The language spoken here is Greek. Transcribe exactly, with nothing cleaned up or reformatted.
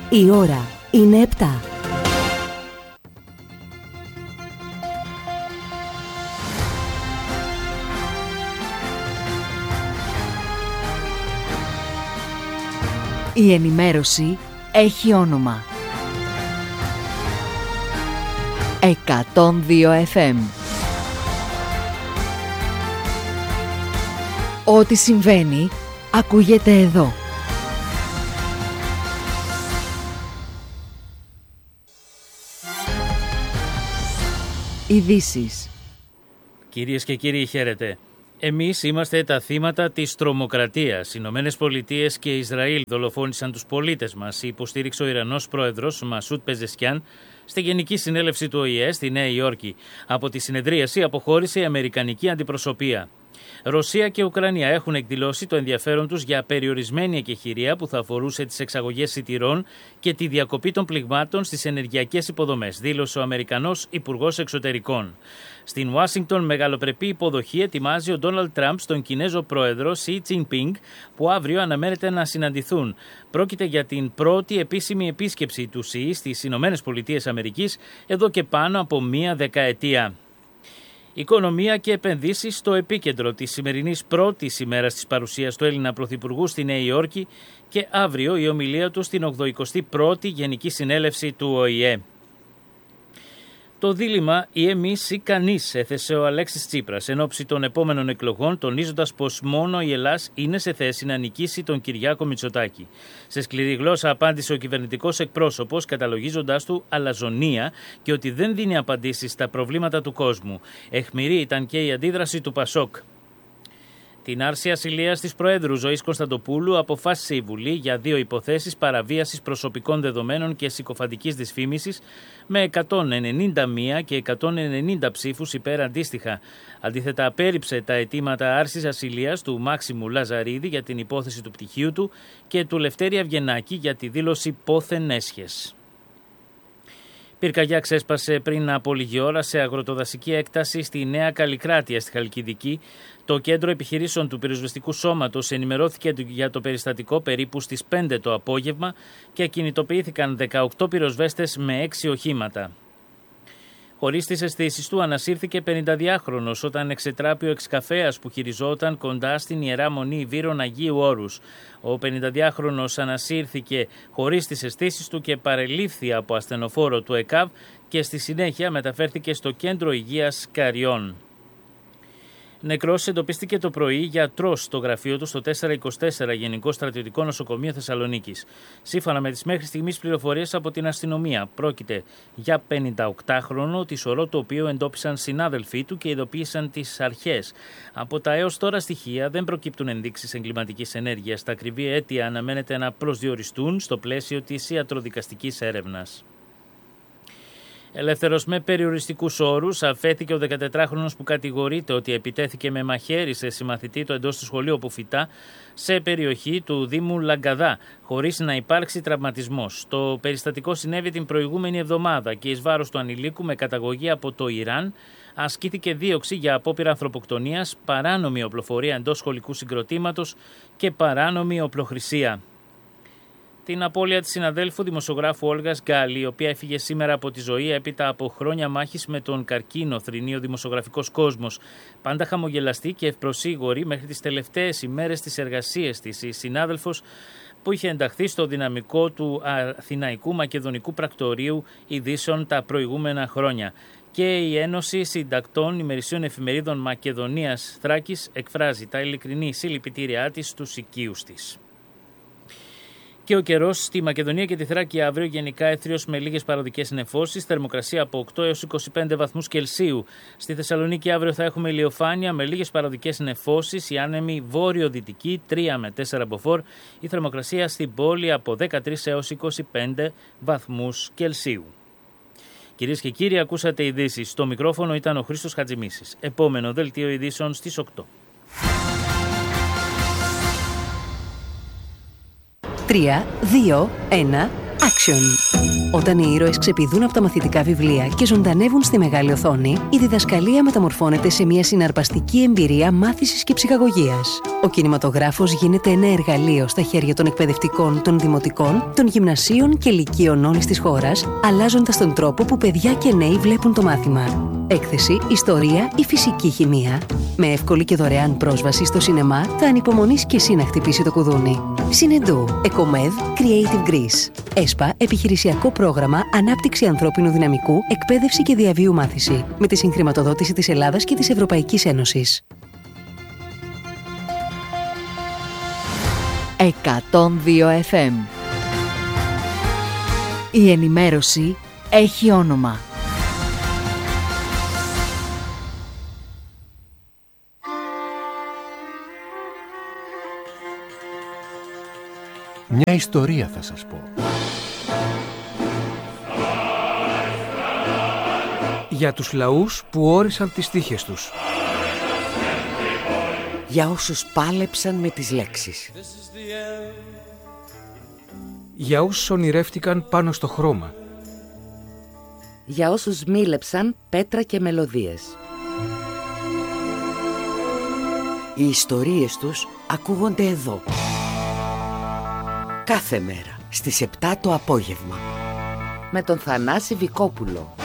Η ώρα είναι επτά. Η ενημέρωση έχει όνομα. εκατόν δύο εφ εμ. Ό,τι συμβαίνει, ακούγεται εδώ. Ειδήσεις. Κυρίες και κύριοι, χαίρετε. Εμείς είμαστε τα θύματα της τρομοκρατίας. Οι Ηνωμένες Πολιτείες και Ισραήλ δολοφόνησαν τους πολίτες μας, υποστήριξε ο Ιρανός πρόεδρος Μασούντ Πεζεσκιάν στη Γενική Συνέλευση του Ο Η Ε στη Νέα Υόρκη. Από τη συνεδρίαση αποχώρησε η Αμερικανική αντιπροσωπεία. Ρωσία και Ουκρανία έχουν εκδηλώσει το ενδιαφέρον τους για περιορισμένη εκεχηρία που θα αφορούσε τις εξαγωγές σιτηρών και τη διακοπή των πληγμάτων στις ενεργειακές υποδομές, δήλωσε ο Αμερικανός Υπουργός Εξωτερικών. Στην Ουάσιγκτον, μεγαλοπρεπή υποδοχή ετοιμάζει ο Ντόναλντ Τραμπ στον Κινέζο πρόεδρο Σι Τζινπίνγκ, που αύριο αναμένεται να συναντηθούν. Πρόκειται για την πρώτη επίσημη επίσκεψη του Σι στις Ηνωμένες Πολιτείες Αμερικής εδώ και πάνω από μία δεκαετία. Οικονομία και επενδύσεις στο επίκεντρο της σημερινής πρώτης ημέρας της παρουσίας του Έλληνα Πρωθυπουργού στη Νέα Υόρκη και αύριο η ομιλία του στην ογδοηκοστή πρώτη Γενική Συνέλευση του Ο Η Ε. Το δίλημμα ή εμείς ή κανείς, έθεσε ο Αλέξης Τσίπρας εν ώψη των επόμενων εκλογών, τονίζοντας πως μόνο η Ελλάς είναι σε θέση να νικήσει τον Κυριάκο Μητσοτάκη. Σε σκληρή γλώσσα απάντησε ο κυβερνητικός εκπρόσωπος, καταλογίζοντας του αλαζονία και ότι δεν δίνει απαντήσεις στα προβλήματα του κόσμου. Αιχμηρή ήταν και η αντίδραση του Πασόκ. Την άρση ασυλίας της Προέδρου Ζωής Κωνσταντοπούλου αποφάσισε η Βουλή για δύο υποθέσεις παραβίασης προσωπικών δεδομένων και συκοφαντικής δυσφήμισης με εκατόν ενενήντα μία και εκατόν ενενήντα ψήφους υπέρ αντίστοιχα. Αντίθετα, απέρριψε τα αιτήματα άρσης ασυλίας του Μάξιμου Λαζαρίδη για την υπόθεση του πτυχίου του και του Λευτέρη Αυγενάκη για τη δήλωση πόθεν έσχες. Πυρκαγιά ξέσπασε πριν από λίγη ώρα σε αγροτοδασική έκταση στη Νέα Καλλικράτεια στη Χαλκιδική. Το κέντρο επιχειρήσεων του πυροσβεστικού σώματος ενημερώθηκε για το περιστατικό περίπου στις πέντε το απόγευμα και κινητοποιήθηκαν δεκαοκτώ πυροσβέστες με έξι οχήματα. Χωρίς τις αισθήσεις του ανασύρθηκε πενηνταδυάχρονος όταν εξετράπη ο εξκαφέας που χειριζόταν κοντά στην Ιερά Μονή Βύρων Αγίου Όρους. Ο πενηνταδυάχρονος ανασύρθηκε χωρίς τις αισθήσεις του και παρελήφθη από ασθενοφόρο του ΕΚΑΒ και στη συνέχεια μεταφέρθηκε στο Κέντρο Υγείας Καριών. Νεκρός εντοπίστηκε το πρωί γιατρός στο γραφείο του στο τετρακόσια είκοσι τέσσερα Γενικό Στρατιωτικό Νοσοκομείο Θεσσαλονίκης. Σύμφωνα με τις μέχρι στιγμής πληροφορίες από την αστυνομία, πρόκειται για πενηνταοκτάχρονο, τη σωρό του οποίου εντόπισαν συνάδελφοί του και ειδοποίησαν τις αρχές. Από τα έως τώρα στοιχεία δεν προκύπτουν ενδείξεις εγκληματικής ενέργειας. Τα ακριβή αίτια αναμένεται να προσδιοριστούν στο πλαίσιο της ιατροδικαστικής έρευνας. Ελεύθερος με περιοριστικούς όρους, αφέθηκε ο δεκατετράχρονος που κατηγορείται ότι επιτέθηκε με μαχαίρι σε συμμαθητή του εντός του σχολείου όπου φοιτά σε περιοχή του Δήμου Λαγκαδά, χωρίς να υπάρξει τραυματισμός. Το περιστατικό συνέβη την προηγούμενη εβδομάδα και εις βάρος του ανηλίκου με καταγωγή από το Ιράν ασκήθηκε δίωξη για απόπειρα ανθρωποκτονίας, παράνομη οπλοφορία εντός σχολικού συγκροτήματος και παράνομη οπλοχρησία. Την απώλεια της συναδέλφου δημοσιογράφου Όλγας Γκάλη, η οποία έφυγε σήμερα από τη ζωή έπειτα από χρόνια μάχης με τον καρκίνο, θρηνεί ο δημοσιογραφικός κόσμος. Πάντα χαμογελαστή και ευπροσίγωρη μέχρι τις τελευταίες ημέρες της εργασίας της, η συνάδελφος που είχε ενταχθεί στο δυναμικό του Αθηναϊκού Μακεδονικού Πρακτορείου Ειδήσεων τα προηγούμενα χρόνια. Και η Ένωση Συντακτών Ημερησίων Εφημερίδων Μακεδονίας Θράκης εκφράζει τα ειλικρινή συλληπιτήριά της στους οικείους της. Και ο καιρός στη Μακεδονία και τη Θράκη αύριο γενικά έθριος με λίγες παροδικές νεφώσεις, θερμοκρασία από οκτώ έως είκοσι πέντε βαθμούς Κελσίου. Στη Θεσσαλονίκη αύριο θα έχουμε ηλιοφάνεια με λίγες παροδικές νεφώσεις, η άνεμη βόρειο-δυτική τρία με τέσσερα μποφόρ, η θερμοκρασία στην πόλη από δεκατρείς έως είκοσι πέντε βαθμούς Κελσίου. Κυρίες και κύριοι, ακούσατε ειδήσεις. Στο μικρόφωνο ήταν ο Χρήστος Χατζημίσης. Επόμενο δελτίο ειδήσεων στις οκτώ. τρία, δύο, ένα, action. Fiction. Όταν οι ήρωες ξεπηδούν από τα μαθητικά βιβλία και ζωντανεύουν στη μεγάλη οθόνη, η διδασκαλία μεταμορφώνεται σε μια συναρπαστική εμπειρία μάθησης και ψυχαγωγίας. Ο κινηματογράφος γίνεται ένα εργαλείο στα χέρια των εκπαιδευτικών, των δημοτικών, των γυμνασίων και λυκείων όλης της χώρας, αλλάζοντας τον τρόπο που παιδιά και νέοι βλέπουν το μάθημα. Έκθεση, ιστορία ή φυσική χημεία. Με εύκολη και δωρεάν πρόσβαση στο σινεμά, θα ανυπομονείς και εσύ να χτυπήσει το κουδούνι. Συνεντού, Εκομέδ, Creative Greece. ΕΣΠΑ, επιχειρησιακό πρόγραμμα Ανάπτυξη ανθρώπινου δυναμικού, εκπαίδευση και διαβίου μάθηση. Με τη συγχρηματοδότηση της Ελλάδας και της Ευρωπαϊκής Ένωσης. εκατόν δύο εφ εμ. Η ενημέρωση έχει όνομα. Μια ιστορία θα σας πω. Για τους λαούς που όρισαν τις τύχες τους. Για όσους πάλεψαν με τις λέξεις. Για όσους ονειρεύτηκαν πάνω στο χρώμα. Για όσους μίλεψαν πέτρα και μελωδίες. Οι ιστορίες τους ακούγονται εδώ. Κάθε μέρα στις επτά το απόγευμα. Με τον Θανάση Βικόπουλο.